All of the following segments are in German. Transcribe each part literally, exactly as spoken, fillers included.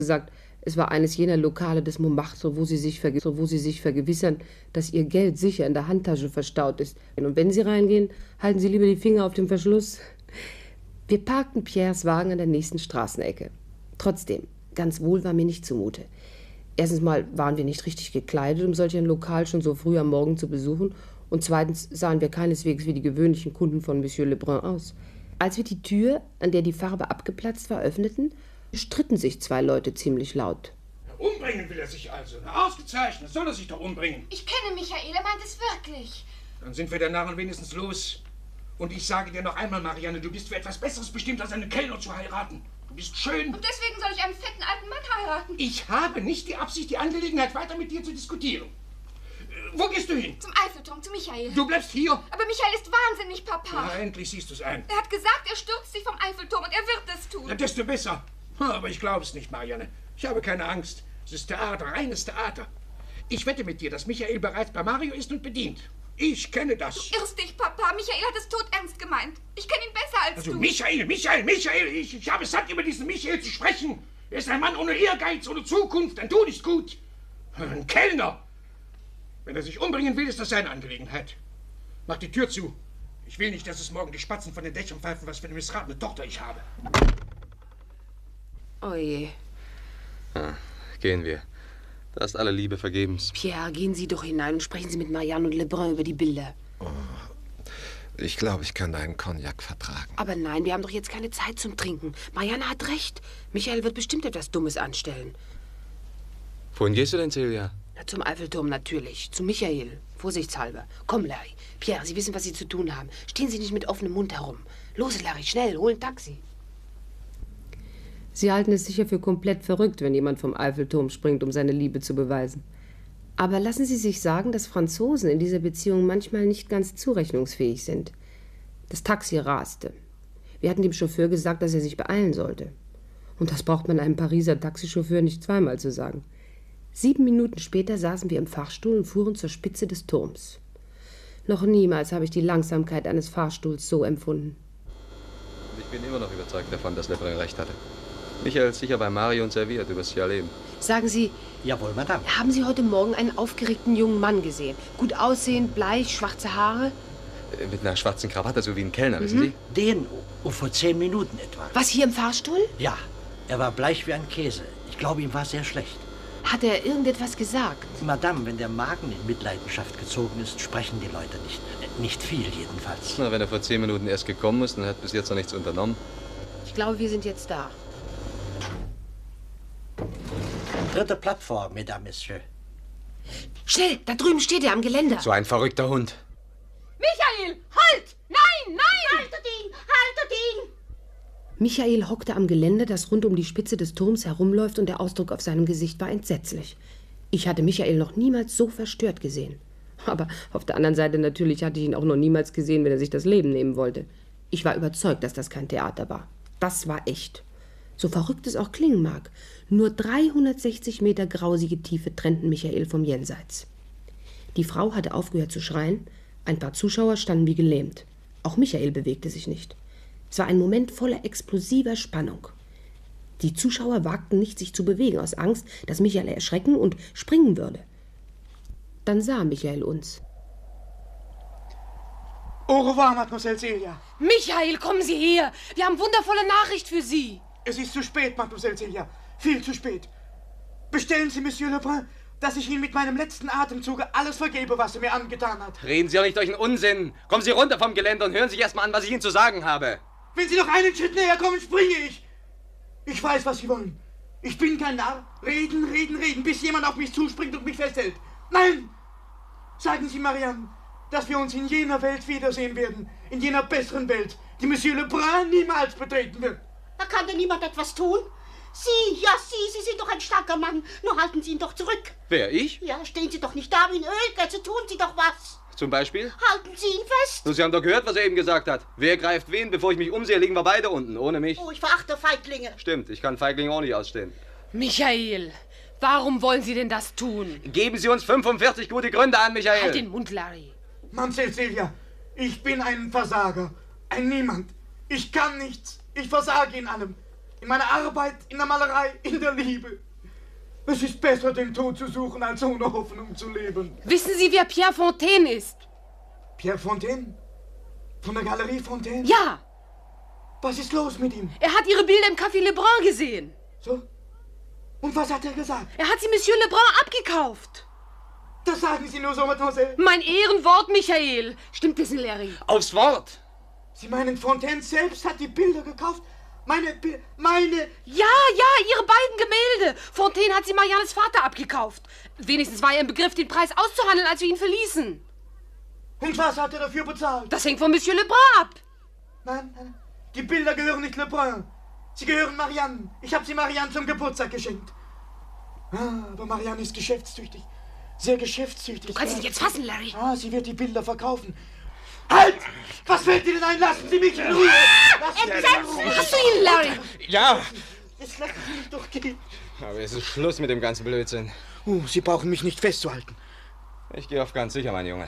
gesagt, es war eines jener Lokale des Montmartre, wo sie sich, verge wo sie sich vergewissern, dass ihr Geld sicher in der Handtasche verstaut ist. Und wenn sie reingehen, halten sie lieber die Finger auf dem Verschluss. Wir parkten Pierres Wagen an der nächsten Straßenecke. Trotzdem, ganz wohl war mir nicht zumute. Erstens mal waren wir nicht richtig gekleidet, um solch ein Lokal schon so früh am Morgen zu besuchen. Und zweitens sahen wir keineswegs wie die gewöhnlichen Kunden von Monsieur Lebrun aus. Als wir die Tür, an der die Farbe abgeplatzt war, öffneten, stritten sich zwei Leute ziemlich laut. Umbringen will er sich also. Na, ausgezeichnet, soll er sich doch umbringen. Ich kenne Michael, er meint es wirklich. Dann sind wir der Narren wenigstens los. Und ich sage dir noch einmal, Marianne, du bist für etwas Besseres bestimmt, als einen Kellner zu heiraten. Du bist schön. Und deswegen soll ich einen fetten alten Mann heiraten? Ich habe nicht die Absicht, die Angelegenheit weiter mit dir zu diskutieren. Äh, wo gehst du hin? Zum Eiffelturm, zu Michael. Du bleibst hier? Aber Michael ist wahnsinnig, Papa. Na, endlich siehst du es ein. Er hat gesagt, er stürzt sich vom Eiffelturm und er wird es tun. Ja, desto besser. Aber ich glaube es nicht, Marianne. Ich habe keine Angst. Es ist Theater, reines Theater. Ich wette mit dir, dass Michael bereits bei Mario ist und bedient. Ich kenne das. Du irrst dich, Papa. Michael hat es todernst gemeint. Ich kenne ihn besser als also, du. Michael, Michael, Michael. Ich, ich habe es satt, über diesen Michael zu sprechen. Er ist ein Mann ohne Ehrgeiz, ohne Zukunft. Ein Tod ist gut. Ein Kellner. Wenn er sich umbringen will, ist das seine Angelegenheit. Mach die Tür zu. Ich will nicht, dass es morgen die Spatzen von den Dächern pfeifen, was für eine missratene Tochter ich habe. Oh je. Ah, gehen wir. Da ist alle Liebe vergebens. Pierre, gehen Sie doch hinein und sprechen Sie mit Marianne und Lebrun über die Bilder. Oh, ich glaube, ich kann einen Cognac vertragen. Aber nein, wir haben doch jetzt keine Zeit zum Trinken. Marianne hat recht. Michael wird bestimmt etwas Dummes anstellen. Wohin gehst du denn, Celia? Na, zum Eiffelturm natürlich. Zu Michael. Vorsichtshalber. Komm, Larry. Pierre, Sie wissen, was Sie zu tun haben. Stehen Sie nicht mit offenem Mund herum. Los, Larry, schnell, hol ein Taxi. Sie halten es sicher für komplett verrückt, wenn jemand vom Eiffelturm springt, um seine Liebe zu beweisen. Aber lassen Sie sich sagen, dass Franzosen in dieser Beziehung manchmal nicht ganz zurechnungsfähig sind. Das Taxi raste. Wir hatten dem Chauffeur gesagt, dass er sich beeilen sollte. Und das braucht man einem Pariser Taxichauffeur nicht zweimal zu sagen. Sieben Minuten später saßen wir im Fahrstuhl und fuhren zur Spitze des Turms. Noch niemals habe ich die Langsamkeit eines Fahrstuhls so empfunden. Ich bin immer noch überzeugt davon, dass Lebrun recht hatte. Michael ist sicher bei Mario und serviert, du wirst es ja erleben. Sagen Sie, jawohl, Madame. Haben Sie heute Morgen einen aufgeregten jungen Mann gesehen? Gut aussehend, bleich, schwarze Haare? Äh, mit einer schwarzen Krawatte, so wie ein Kellner, mhm. wissen Sie? Den, oh, vor zehn Minuten etwa. Was, hier im Fahrstuhl? Ja, er war bleich wie ein Käse. Ich glaube, ihm war sehr schlecht. Hat er irgendetwas gesagt? Madame, wenn der Magen in Mitleidenschaft gezogen ist, sprechen die Leute nicht. Nicht viel jedenfalls. Na, wenn er vor zehn Minuten erst gekommen ist und hat bis jetzt noch nichts unternommen. Ich glaube, wir sind jetzt da. Dritte Plattform, Mesdames, Messieurs. Schnell, da drüben steht er am Geländer. So ein verrückter Hund. Michael, halt! Nein, nein! Haltet ihn, haltet ihn! Michael hockte am Geländer, das rund um die Spitze des Turms herumläuft, und der Ausdruck auf seinem Gesicht war entsetzlich. Ich hatte Michael noch niemals so verstört gesehen. Aber auf der anderen Seite natürlich hatte ich ihn auch noch niemals gesehen, wenn er sich das Leben nehmen wollte. Ich war überzeugt, dass das kein Theater war. Das war echt. So verrückt es auch klingen mag. Nur dreihundertsechzig Meter grausige Tiefe trennten Michael vom Jenseits. Die Frau hatte aufgehört zu schreien. Ein paar Zuschauer standen wie gelähmt. Auch Michael bewegte sich nicht. Es war ein Moment voller explosiver Spannung. Die Zuschauer wagten nicht, sich zu bewegen, aus Angst, dass Michael erschrecken und springen würde. Dann sah Michael uns. Au revoir, Mademoiselle Celia. Michael, kommen Sie her! Wir haben wundervolle Nachricht für Sie. Es ist zu spät, Mademoiselle Celia. Viel zu spät. Bestellen Sie Monsieur Lebrun, dass ich Ihnen mit meinem letzten Atemzuge alles vergebe, was er mir angetan hat. Reden Sie doch nicht durch den Unsinn. Kommen Sie runter vom Geländer und hören sich erst mal an, was ich Ihnen zu sagen habe. Wenn Sie noch einen Schritt näher kommen, springe ich. Ich weiß, was Sie wollen. Ich bin kein Narr. Reden, reden, reden, bis jemand auf mich zuspringt und mich festhält. Nein! Sagen Sie, Marianne, dass wir uns in jener Welt wiedersehen werden. In jener besseren Welt, die Monsieur Lebrun niemals betreten wird. Da kann denn niemand etwas tun? Sie, ja Sie, Sie sind doch ein starker Mann. Nur halten Sie ihn doch zurück. Wer, ich? Ja, stehen Sie doch nicht da wie ein Ölgötze, tun Sie doch was. Zum Beispiel? Halten Sie ihn fest. Nun, Sie haben doch gehört, was er eben gesagt hat. Wer greift wen? Bevor ich mich umsehe, liegen wir beide unten, ohne mich. Oh, ich verachte Feiglinge. Stimmt, ich kann Feiglinge auch nicht ausstehen. Michael, warum wollen Sie denn das tun? Geben Sie uns fünfundvierzig gute Gründe an, Michael. Halt den Mund, Larry. Mamsell Celia, ich bin ein Versager, ein Niemand. Ich kann nichts. Ich versage in allem. in meiner Arbeit, in der Malerei, in der Liebe. Es ist besser, den Tod zu suchen, als ohne Hoffnung zu leben. Wissen Sie, wer Pierre Fontaine ist? Pierre Fontaine? Von der Galerie Fontaine? Ja! Was ist los mit ihm? Er hat Ihre Bilder im Café Lebrun gesehen. So? Und was hat er gesagt? Er hat sie Monsieur Lebrun abgekauft. Das sagen Sie nur so, Mademoiselle. Mein Ehrenwort, Michael. Stimmt das, Larry? Aufs Wort! Sie meinen, Fontaine selbst hat die Bilder gekauft? Meine, Bi- meine... Ja, ja, Ihre beiden Gemälde. Fontaine hat sie Mariannes Vater abgekauft. Wenigstens war er im Begriff, den Preis auszuhandeln, als wir ihn verließen. Und was hat er dafür bezahlt? Das hängt von Monsieur Lebrun ab. Nein, nein, die Bilder gehören nicht Lebrun. Sie gehören Marianne. Ich habe sie Marianne zum Geburtstag geschenkt. Ah, aber Marianne ist geschäftstüchtig. Sehr geschäftstüchtig. Du kannst dich jetzt fassen, Larry. Ah, sie wird die Bilder verkaufen. Halt! Was fällt Ihnen ein? Lassen Sie mich in Ruhe! Lassen Sie mich in Ruhe! Hast du ihn, Larry? Ja! Jetzt lassen Sie mich doch gehen. Aber es ist Schluss mit dem ganzen Blödsinn. Oh, Sie brauchen mich nicht festzuhalten. Ich gehe auf ganz sicher, mein Junge.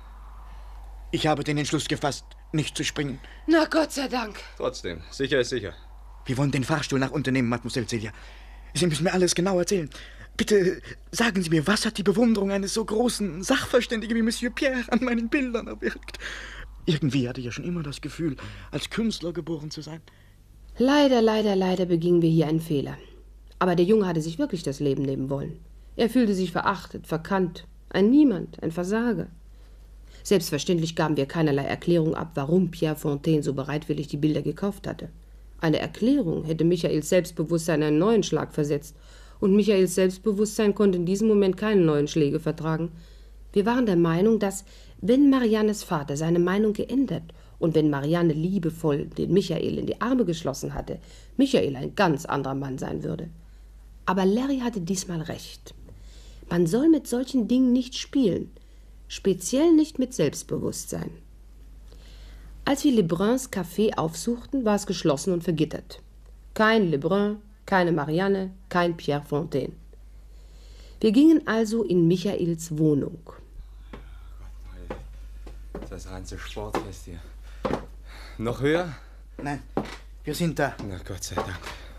Ich habe den Entschluss gefasst, nicht zu springen. Na, Gott sei Dank. Trotzdem, sicher ist sicher. Wir wollen den Fahrstuhl nach unten nehmen, Mademoiselle Celia. Sie müssen mir alles genau erzählen. Bitte sagen Sie mir, was hat die Bewunderung eines so großen Sachverständigen wie Monsieur Pierre an meinen Bildern erwirkt? Irgendwie hatte ich ja schon immer das Gefühl, als Künstler geboren zu sein. Leider, leider, leider begingen wir hier einen Fehler. Aber der Junge hatte sich wirklich das Leben nehmen wollen. Er fühlte sich verachtet, verkannt. Ein Niemand, ein Versager. Selbstverständlich gaben wir keinerlei Erklärung ab, warum Pierre Fontaine so bereitwillig die Bilder gekauft hatte. Eine Erklärung hätte Michaels Selbstbewusstsein einen neuen Schlag versetzt. Und Michaels Selbstbewusstsein konnte in diesem Moment keine neuen Schläge vertragen. Wir waren der Meinung, dass, wenn Mariannes Vater seine Meinung geändert und wenn Marianne liebevoll den Michael in die Arme geschlossen hatte, Michael ein ganz anderer Mann sein würde. Aber Larry hatte diesmal recht. Man soll mit solchen Dingen nicht spielen, speziell nicht mit Selbstbewusstsein. Als wir Lebruns Café aufsuchten, war es geschlossen und vergittert. Kein Lebrun, keine Marianne, kein Pierre Fontaine. Wir gingen also in Michaels Wohnung. Das ganze Sportfest hier. Noch höher? Nein, wir sind da. Na Gott sei Dank.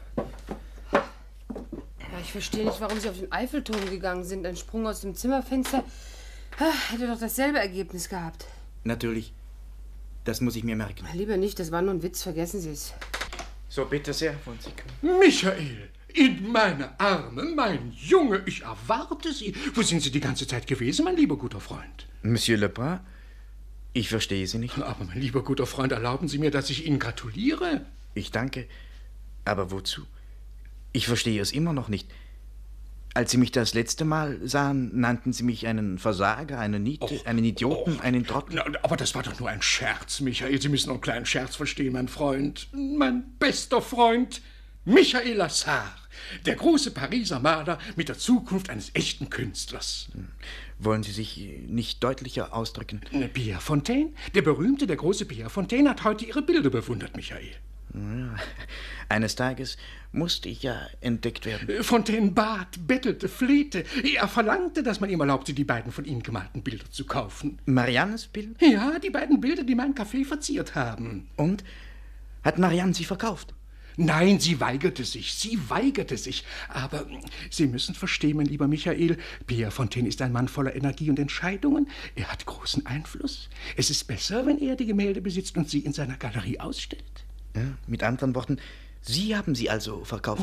Ja, ich verstehe nicht, warum Sie auf den Eiffelturm gegangen sind. Ein Sprung aus dem Zimmerfenster ah, hätte doch dasselbe Ergebnis gehabt. Natürlich. Das muss ich mir merken. Lieber nicht, das war nur ein Witz, vergessen Sie es. So, bitte sehr, von Sie. Michael, in meine Arme, mein Junge, ich erwarte Sie. Wo sind Sie die ganze Zeit gewesen, mein lieber guter Freund? Monsieur Lebrun, ich verstehe Sie nicht. Aber mein lieber guter Freund, erlauben Sie mir, dass ich Ihnen gratuliere. Ich danke. Aber wozu? Ich verstehe es immer noch nicht. Als Sie mich das letzte Mal sahen, nannten Sie mich einen Versager, einen Niete, oh, einen Idioten, oh, einen Trottel. Aber das war doch nur ein Scherz, Michael. Sie müssen einen kleinen Scherz verstehen, mein Freund. Mein bester Freund, Michael Lassard. Der große Pariser Maler mit der Zukunft eines echten Künstlers. Wollen Sie sich nicht deutlicher ausdrücken? Pierre Fontaine, der berühmte, der große Pierre Fontaine, hat heute Ihre Bilder bewundert, Michael. Ja, eines Tages musste ich ja entdeckt werden. Fontaine bat, bettelte, flehte. Er verlangte, dass man ihm erlaubte, die beiden von Ihnen gemalten Bilder zu kaufen. Mariannes Bilder? Ja, die beiden Bilder, die mein Café verziert haben. Und? Hat Marianne sie verkauft? Nein, sie weigerte sich, sie weigerte sich. Aber Sie müssen verstehen, mein lieber Michael, Pierre Fontaine ist ein Mann voller Energie und Entscheidungen. Er hat großen Einfluss. Es ist besser, wenn er die Gemälde besitzt und sie in seiner Galerie ausstellt. Ja, mit anderen Worten, Sie haben sie also verkauft?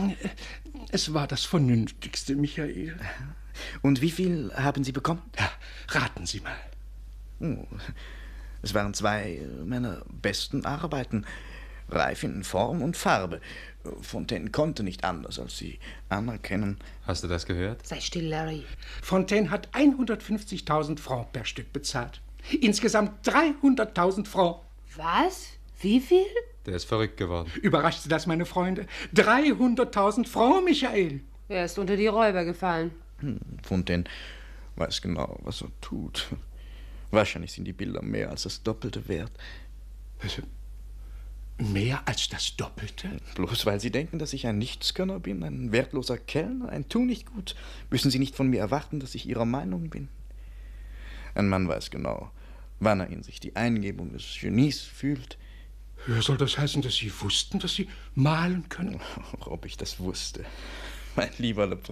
Es war das Vernünftigste, Michael. Und wie viel haben Sie bekommen? Ja, raten Sie mal. Oh, es waren zwei meiner besten Arbeiten. Reif in Form und Farbe. Fontaine konnte nicht anders, als sie anerkennen. Hast du das gehört? Sei still, Larry. Fontaine hat hundertfünfzigtausend Francs per Stück bezahlt. Insgesamt dreihunderttausend Francs. Was? Wie viel? Der ist verrückt geworden. Überrascht Sie das, meine Freunde? dreihunderttausend Francs, Michael. Er ist unter die Räuber gefallen. Hm, Fontaine weiß genau, was er tut. Wahrscheinlich sind die Bilder mehr als das Doppelte wert. Mehr als das Doppelte? Bloß weil Sie denken, dass ich ein Nichtskönner bin, ein wertloser Kellner, ein Tunichtgut, müssen Sie nicht von mir erwarten, dass ich Ihrer Meinung bin. Ein Mann weiß genau, wann er in sich die Eingebung des Genies fühlt. Soll das heißen, dass Sie wussten, dass Sie malen können? Ob ich das wusste. Mein lieber Lebrun.